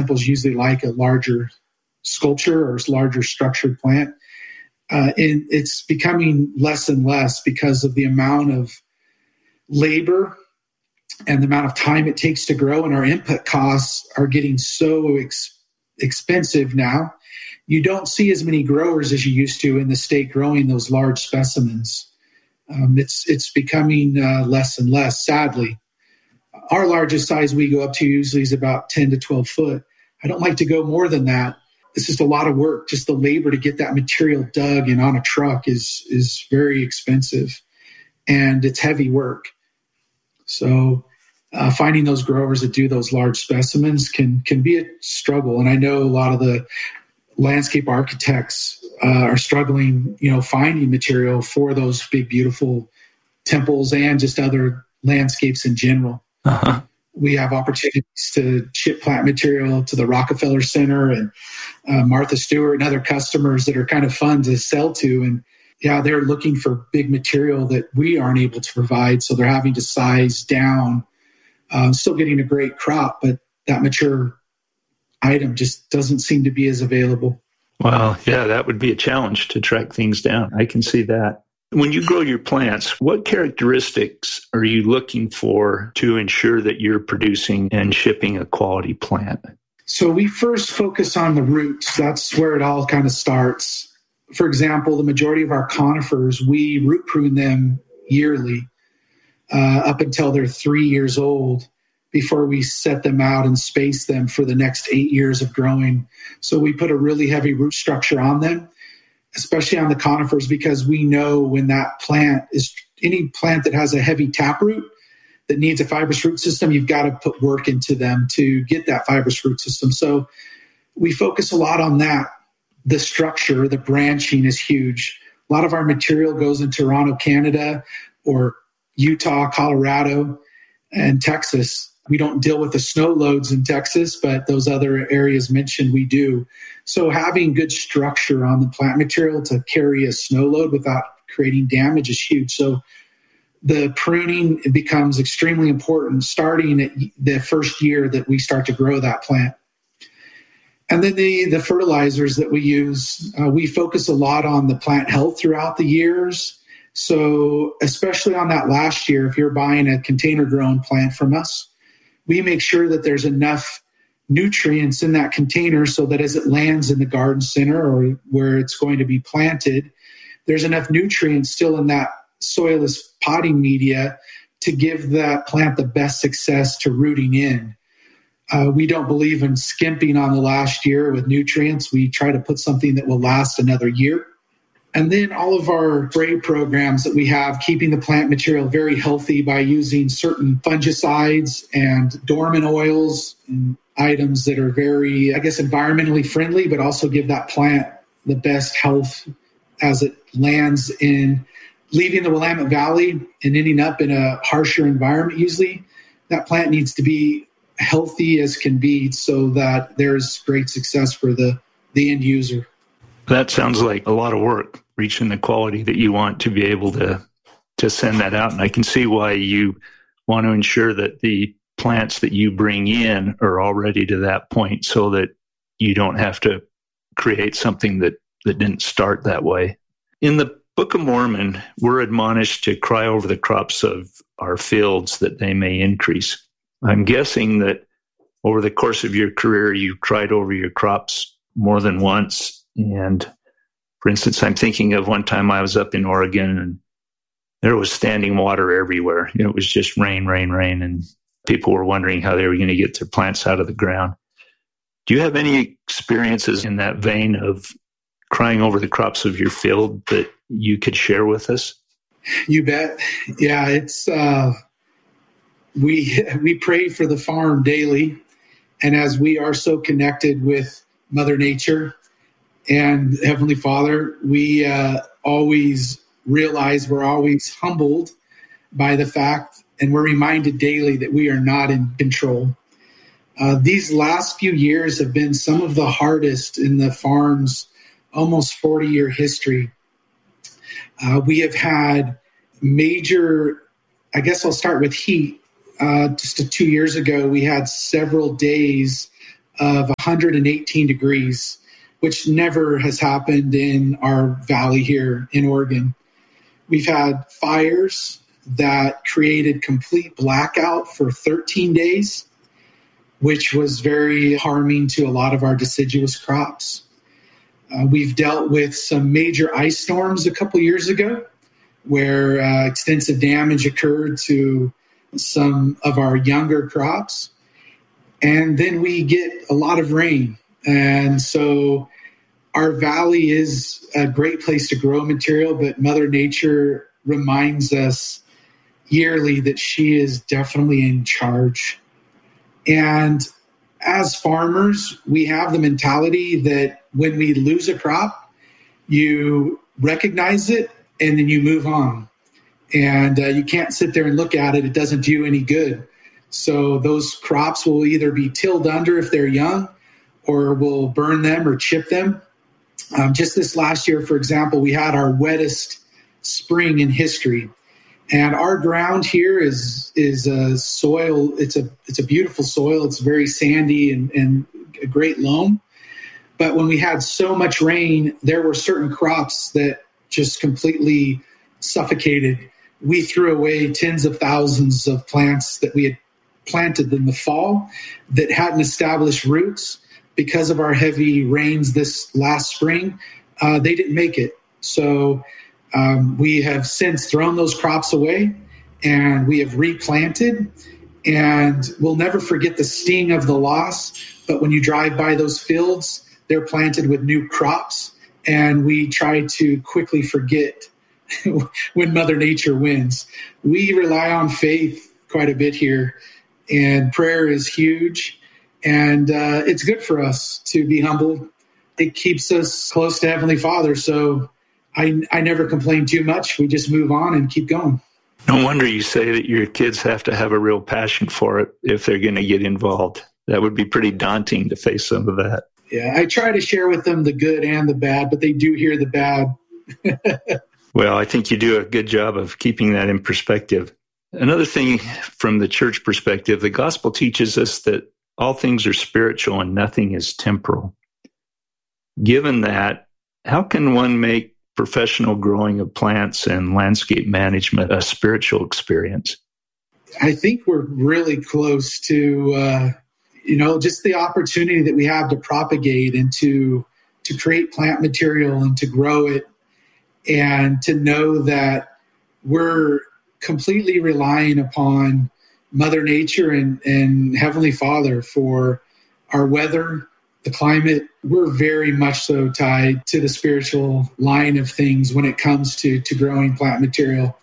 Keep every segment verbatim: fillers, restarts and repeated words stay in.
temples usually like a larger sculpture or larger structured plant. Uh, and it's becoming less and less because of the amount of labor and the amount of time it takes to grow, and our input costs are getting so ex- expensive now. You don't see as many growers as you used to in the state growing those large specimens. Um, it's it's becoming uh, less and less, sadly. Our largest size we go up to usually is about ten to twelve foot. I don't like to go more than that. It's just a lot of work. Just the labor to get that material dug and on a truck is is very expensive, and it's heavy work. So uh, finding those growers that do those large specimens can can be a struggle. And I know a lot of the landscape architects uh, are struggling, you know, finding material for those big, beautiful temples and just other landscapes in general. Uh-huh. We have opportunities to ship plant material to the Rockefeller Center and uh, Martha Stewart and other customers that are kind of fun to sell to. And yeah, they're looking for big material that we aren't able to provide. So they're having to size down, um, still getting a great crop, but that mature item just doesn't seem to be as available. Well, yeah, that would be a challenge to track things down. I can see that. When you grow your plants, what characteristics are you looking for to ensure that you're producing and shipping a quality plant? So we first focus on the roots. That's where it all kind of starts. For example, the majority of our conifers, we root prune them yearly uh, up until they're three years old before we set them out and space them for the next eight years of growing. So we put a really heavy root structure on them, especially on the conifers, because we know when that plant is, any plant that has a heavy taproot that needs a fibrous root system, you've got to put work into them to get that fibrous root system. So we focus a lot on that. The structure, the branching is huge. A lot of our material goes in Toronto, Canada, or Utah, Colorado, and Texas. We don't deal with the snow loads in Texas, but those other areas mentioned we do. So having good structure on the plant material to carry a snow load without creating damage is huge. So the pruning becomes extremely important starting at the first year that we start to grow that plant. And then the, the fertilizers that we use, uh, we focus a lot on the plant health throughout the years. So especially on that last year, if you're buying a container grown plant from us, we make sure that there's enough nutrients in that container so that as it lands in the garden center or where it's going to be planted, there's enough nutrients still in that soilless potting media to give that plant the best success to rooting in. Uh, we don't believe in skimping on the last year with nutrients. We try to put something that will last another year. And then all of our spray programs that we have, keeping the plant material very healthy by using certain fungicides and dormant oils and items that are very, I guess, environmentally friendly, but also give that plant the best health as it lands in leaving the Willamette Valley and ending up in a harsher environment. Usually that plant needs to be healthy as can be so that there's great success for the, the end user. That sounds like a lot of work, reaching the quality that you want to be able to to send that out. And I can see why you want to ensure that the plants that you bring in are already to that point so that you don't have to create something that, that didn't start that way. In the Book of Mormon, we're admonished to cry over the crops of our fields that they may increase. I'm guessing that over the course of your career, you cried over your crops more than once. And for instance, I'm thinking of one time I was up in Oregon and there was standing water everywhere. It was just rain, rain, rain. And people were wondering how they were going to get their plants out of the ground. Do you have any experiences in that vein of crying over the crops of your field that you could share with us? You bet. Yeah, it's, uh, we, we pray for the farm daily. And as we are so connected with Mother Nature and Heavenly Father, we uh, always realize we're always humbled by the fact, and we're reminded daily that we are not in control. Uh, these last few years have been some of the hardest in the farm's almost forty-year history. Uh, we have had major, I guess I'll start with heat. Uh, just two years ago, we had several days of one hundred eighteen degrees, which never has happened in our valley here in Oregon. We've had fires that created complete blackout for thirteen days, which was very harming to a lot of our deciduous crops. Uh, we've dealt with some major ice storms a couple years ago where uh, extensive damage occurred to some of our younger crops. And then we get a lot of rain. And so our valley is a great place to grow material, but Mother Nature reminds us yearly that she is definitely in charge. And as farmers, we have the mentality that when we lose a crop, you recognize it and then you move on. And uh, you can't sit there and look at it. It doesn't do you any good. So those crops will either be tilled under if they're young, or we'll burn them or chip them. Um, just this last year, for example, we had our wettest spring in history. And our ground here is is a soil. It's a it's a beautiful soil. It's very sandy and, and a great loam. But when we had so much rain, there were certain crops that just completely suffocated. We threw away tens of thousands of plants that we had planted in the fall that hadn't established roots because of our heavy rains this last spring. Uh, they didn't make it. So um, we have since thrown those crops away and we have replanted, and we'll never forget the sting of the loss. But when you drive by those fields, they're planted with new crops, and we try to quickly forget when Mother Nature wins. We rely on faith quite a bit here, and prayer is huge, and uh, it's good for us to be humbled. It keeps us close to Heavenly Father, so I, I never complain too much. We just move on and keep going. No wonder you say that your kids have to have a real passion for it if they're going to get involved. That would be pretty daunting to face some of that. Yeah, I try to share with them the good and the bad, but they do hear the bad. Well, I think you do a good job of keeping that in perspective. Another thing from the church perspective, the gospel teaches us that all things are spiritual and nothing is temporal. Given that, how can one make professional growing of plants and landscape management a spiritual experience? I think we're really close to, uh, you know, just the opportunity that we have to propagate and to to create plant material and to grow it, and to know that we're completely relying upon Mother Nature and, and Heavenly Father for our weather, the climate. We're very much so tied to the spiritual line of things when it comes to, to growing plant material.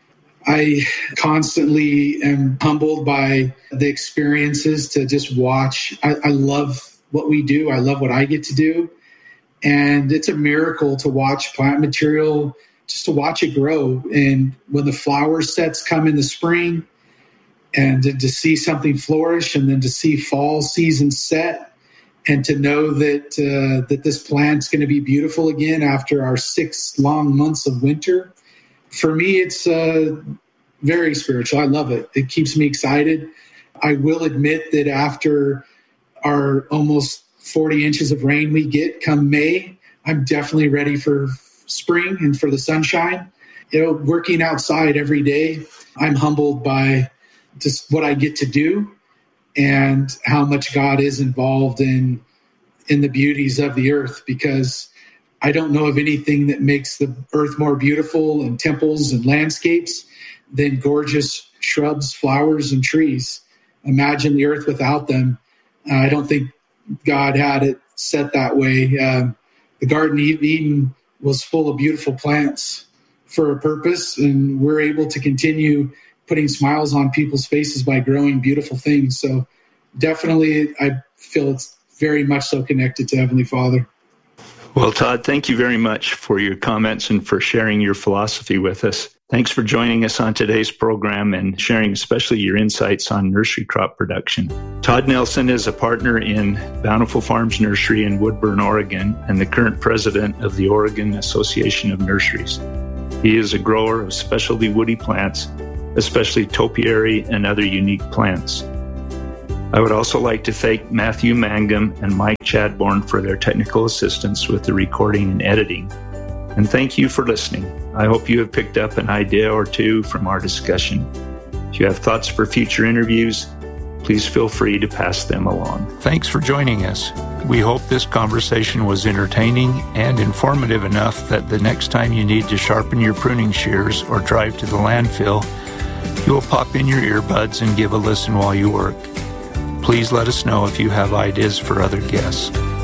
I constantly am humbled by the experiences to just watch. I, I love what we do. I love what I get to do. And it's a miracle to watch plant material, just to watch it grow. And when the flower sets come in the spring, and to, to see something flourish, and then to see fall season set, and to know that uh, that this plant's going to be beautiful again after our six long months of winter. For me, it's uh, very spiritual. I love it. It keeps me excited. I will admit that after our almost forty inches of rain we get come May, I'm definitely ready for spring and for the sunshine. You know, working outside every day, I'm humbled by just what I get to do and how much God is involved in in the beauties of the earth, because I don't know of anything that makes the earth more beautiful and temples and landscapes than gorgeous shrubs, flowers, and trees. Imagine the earth without them. Uh, I don't think God had it set that way. Uh, the Garden of Eden was full of beautiful plants for a purpose, and we're able to continue putting smiles on people's faces by growing beautiful things. So definitely, I feel it's very much so connected to Heavenly Father. Well, Todd, thank you very much for your comments and for sharing your philosophy with us. Thanks for joining us on today's program and sharing especially your insights on nursery crop production. Todd Nelson is a partner in Bountiful Farms Nursery in Woodburn, Oregon, and the current president of the Oregon Association of Nurseries. He is a grower of specialty woody plants, especially topiary and other unique plants. I would also like to thank Matthew Mangum and Mike Chadbourne for their technical assistance with the recording and editing. And thank you for listening. I hope you have picked up an idea or two from our discussion. If you have thoughts for future interviews, please feel free to pass them along. Thanks for joining us. We hope this conversation was entertaining and informative enough that the next time you need to sharpen your pruning shears or drive to the landfill, you will pop in your earbuds and give a listen while you work. Please let us know if you have ideas for other guests.